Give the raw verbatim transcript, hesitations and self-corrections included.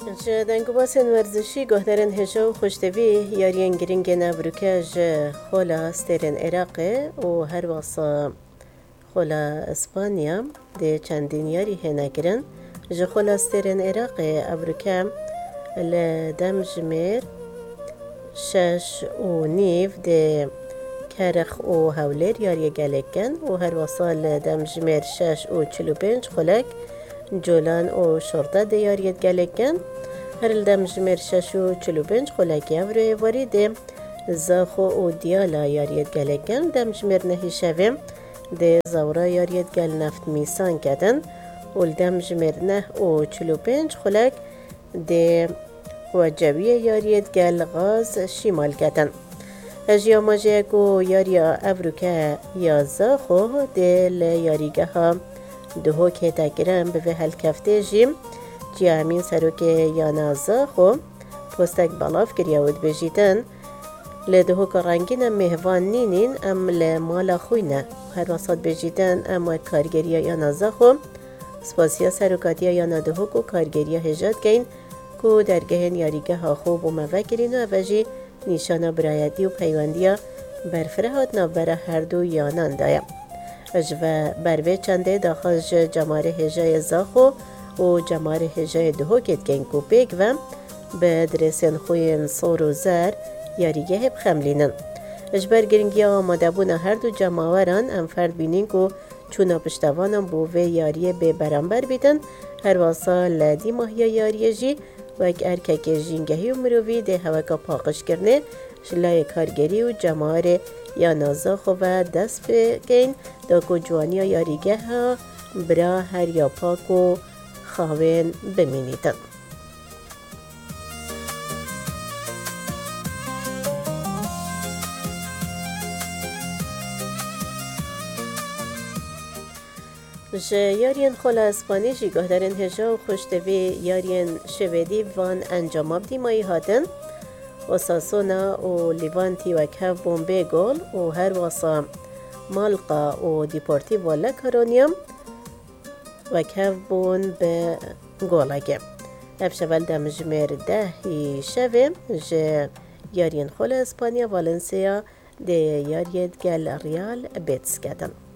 جه دنگو باسن ورزشی گهدارن هجا و خوشتوی یارین گرینگ نبروکه جه خولا سترین عراقه و هر واسا خولا اسپانیا ده چندین یاری هنه گرن جه خولا سترین عراقه ابروکه لدم جمیر شش و نیف ده کرخ و هولیر یاری گلگن و هر واسا لدم جمیر شش و چلو پنج خلک جولان و شرطه ده یاریت گلگن هر لدم جمیر شش و چلو پنج خلکی اوروی واری ده زاخو و دیالا یاریت گلگن دم جمیر نهی شویم ده زورا یاریت گل نفت میسان کدن و لدم جمیر نه و چلو پنج خلک ده وجبیه یاریت گل غاز شیمال کدن اجیا ماجه گو یاریا اوروکه یا زاخو ده لیاریگه ها دهو که تگرم به هل کفته جیم جیا همین سروک یا نازا خو پستک بلاف کریاود بجیدن لدهو که رنگین مهوان نینین ام لمالا خوینه هر واسط بجیدن ام کارگریا یا نازا خو سپاسیا سروکاتیا یا ندهو که کارگریا هجاد گین که درگهن یاریگه ها خوب و موکرین و اوجی نیشانا برایدی و پیوندیا برفرهات نابره هر دو یانان دایم اجوه بروه چنده داخل جماره هجای زاخو و جماره هجای دهو کت گین کو بیگ و به درسین خوین صور و زر یاریگه هب خملینن اجبر گرنگی آماده بونا هر دو جماوران ام فرد بینین که چونا پشتوانم بوه یاریه به برانبر بیدن هر واسا لدی ماهیا یاریه جی و اک ارکک جینگهی و مرووی ده هوکا پاقش کرنه شلای کارگری و جماره یا نازا خو و دست بگین دا کو جوانی یاریگه ها برا هر یا پاک و خواهن بمینیدن جه یارین خولا اسپانی جی گهدارن هجا و خوشتوی یارین شویدی وان انجام آب دیمایی هاتن وساسونا و لیوانتی و کف بومبه گل و هر واسا مالقا و دیپورتیو لکارونیوم و کف بون به گولاگه افشوال دم جمیر دهی شوه جه یارین خولا اسپانیا والنسیا ده یاریت گل ریال بیتس کدن